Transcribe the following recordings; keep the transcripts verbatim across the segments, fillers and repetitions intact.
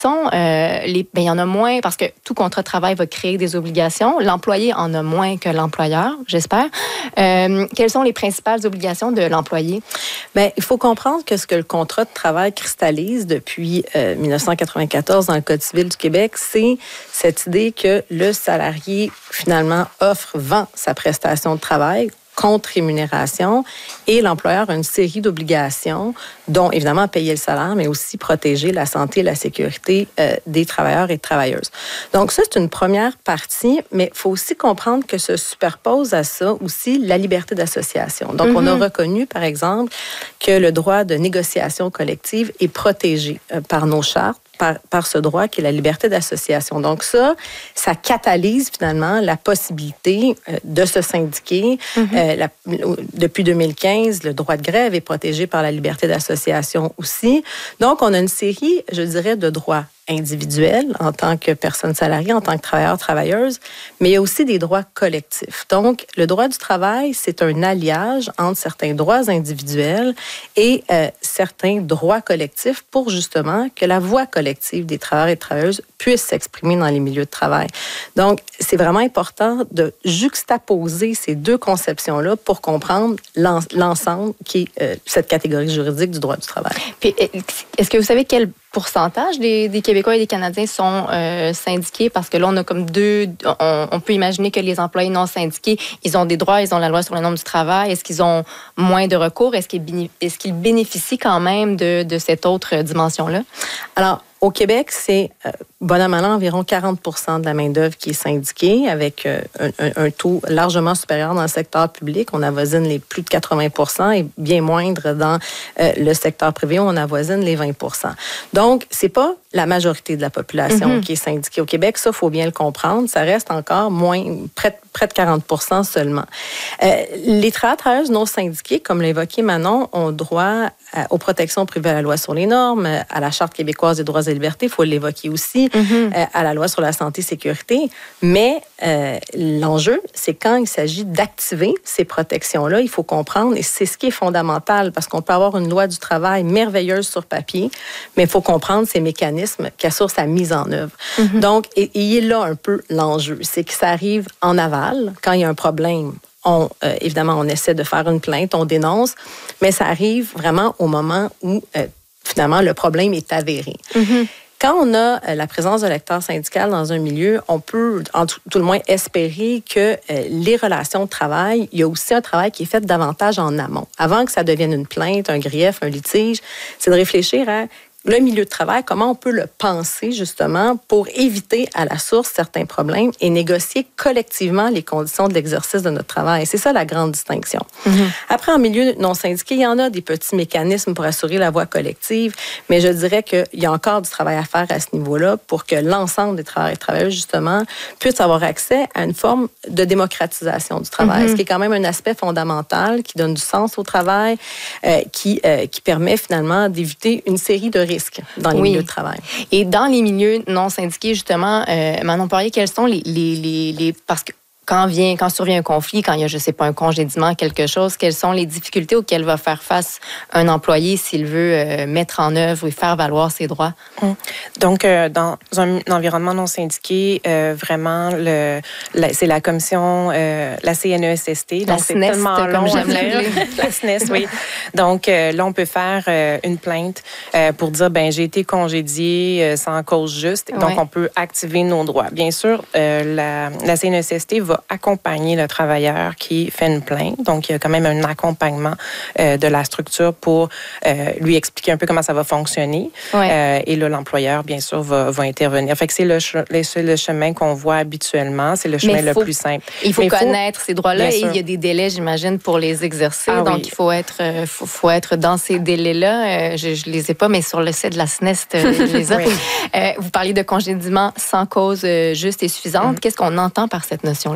Euh, les, ben, il y en a moins parce que tout contrat de travail va créer des obligations. L'employé en a moins que l'employeur, j'espère. Euh, quelles sont les principales obligations de l'employé? Bien, il faut comprendre que ce que le contrat de travail cristallise depuis euh, dix-neuf cent quatre-vingt-quatorze dans le Code civil du Québec, c'est cette idée que le salarié, finalement, offre, vend sa prestation de travail contre rémunération et l'employeur a une série d'obligations dont, évidemment, payer le salaire, mais aussi protéger la santé et la sécurité euh, des travailleurs et travailleuses. Donc, ça, c'est une première partie, mais il faut aussi comprendre que se superpose à ça aussi la liberté d'association. Donc, mm-hmm. on a reconnu, par exemple, que le droit de négociation collective est protégé euh, par nos chartes, Par, par ce droit qui est la liberté d'association. Donc ça, ça catalyse finalement la possibilité euh, de se syndiquer. Mm-hmm. Euh, la, depuis deux mille quinze, le droit de grève est protégé par la liberté d'association aussi. Donc, on a une série, je dirais, de droits individuels en tant que personne salariée, en tant que travailleur, travailleuse, mais il y a aussi des droits collectifs. Donc, le droit du travail, c'est un alliage entre certains droits individuels et euh, certains droits collectifs pour justement que la voix collective des travailleurs et travailleuses puisse s'exprimer dans les milieux de travail. Donc, c'est vraiment important de juxtaposer ces deux conceptions-là pour comprendre l'ensemble qui est euh, cette catégorie juridique du droit du travail. Puis, est-ce que vous savez quel pourcentage des, des Québécois et des Canadiens sont euh, syndiqués? Parce que là, on a comme deux... On, on peut imaginer que les employés non syndiqués, ils ont des droits, ils ont la loi sur le nombre du travail. Est-ce qu'ils ont moins de recours? Est-ce qu'ils, bénéficient, est-ce qu'ils bénéficient quand même de, de cette autre dimension-là? Alors, au Québec, c'est euh, bon an, mal an, environ quarante pour cent de la main-d'œuvre qui est syndiquée, avec euh, un, un taux largement supérieur dans le secteur public. On avoisine les plus de quatre-vingts pour cent et bien moindre dans euh, le secteur privé où on avoisine les vingt pour cent. Donc, c'est pas la majorité de la population mm-hmm. qui est syndiquée au Québec. Ça, il faut bien le comprendre. Ça reste encore moins, près, près de quarante pour cent seulement. Euh, les travailleurs travailleuses non syndiqués, comme l'a évoqué Manon, ont droit à, aux protections prévues à la loi sur les normes, à la Charte québécoise des droits et libertés, il faut l'évoquer aussi, mm-hmm. euh, à la loi sur la santé et sécurité. Mais euh, l'enjeu, c'est quand il s'agit d'activer ces protections-là, il faut comprendre, et c'est ce qui est fondamental, parce qu'on peut avoir une loi du travail merveilleuse sur papier, mais il faut comprendre ces mécanismes qui assurent sa mise en œuvre. Mm-hmm. Donc, et, et il est là un peu l'enjeu, c'est que ça arrive en aval, quand il y a un problème. On, euh, évidemment, on essaie de faire une plainte, on dénonce, mais ça arrive vraiment au moment où, euh, finalement, le problème est avéré. Mm-hmm. Quand on a euh, la présence de l'acteur syndical dans un milieu, on peut, en tout, tout le moins, espérer que euh, les relations de travail, il y a aussi un travail qui est fait davantage en amont. Avant que ça devienne une plainte, un grief, un litige, c'est de réfléchir à le milieu de travail, comment on peut le penser justement pour éviter à la source certains problèmes et négocier collectivement les conditions de l'exercice de notre travail. C'est ça la grande distinction. Mm-hmm. Après, en milieu non syndiqué, il y en a des petits mécanismes pour assurer la voie collective, mais je dirais qu'il y a encore du travail à faire à ce niveau-là pour que l'ensemble des travailleurs et travailleuses, justement, puissent avoir accès à une forme de démocratisation du travail, mm-hmm. ce qui est quand même un aspect fondamental qui donne du sens au travail, euh, qui, euh, qui permet finalement d'éviter une série de risques dans les oui. milieux de travail. Et dans les milieux non syndiqués, justement, euh, Manon Poirier, quels sont les, les, les, les... Parce que quand, vient, quand survient un conflit, quand il y a, je ne sais pas, un congédiement, quelque chose, quelles sont les difficultés auxquelles va faire face un employé s'il veut euh, mettre en œuvre et faire valoir ses droits? Hum. Donc, euh, dans un environnement non syndiqué, euh, vraiment, le, la, c'est la commission, euh, la C N E S S T. La donc, S N E S, c'est tellement long comme j'aime l'appeler. La S N E S, oui. Donc, euh, là, on peut faire euh, une plainte euh, pour dire, ben j'ai été congédié euh, sans cause juste. Donc, ouais. on peut activer nos droits. Bien sûr, euh, la, la C N E S S T va accompagner le travailleur qui fait une plainte. Donc, il y a quand même un accompagnement euh, de la structure pour euh, lui expliquer un peu comment ça va fonctionner. Ouais. Euh, et là, l'employeur, bien sûr, va, va intervenir. Fait que c'est le, le, le chemin qu'on voit habituellement. C'est le chemin le plus simple. Il faut Mais connaître faut, ces droits-là et il y a des délais, j'imagine, pour les exercer. Ah, donc, oui. il faut être, euh, faut, faut être dans ces délais-là. Euh, je ne les ai pas, mais sur le site de la S N E S, euh, je les ai. Oui. euh, vous parliez de congédiement sans cause euh, juste et suffisante. Mm-hmm. Qu'est-ce qu'on entend par cette notion-là?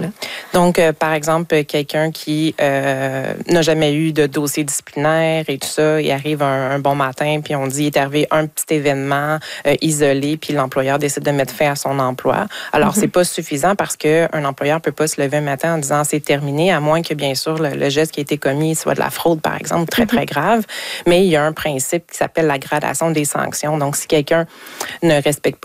là. Donc, euh, par exemple, quelqu'un qui euh, n'a jamais eu de dossier disciplinaire et tout ça, il arrive un, un bon matin, puis on dit il est arrivé un petit événement euh, isolé, puis l'employeur décide de mettre fin à son emploi. Alors, mm-hmm. c'est pas suffisant parce qu'un employeur peut pas se lever un matin en disant c'est terminé, à moins que, bien sûr, le, le geste qui a été commis soit de la fraude, par exemple, très, très grave. Mais il y a un principe qui s'appelle la gradation des sanctions. Donc, si quelqu'un ne respecte pas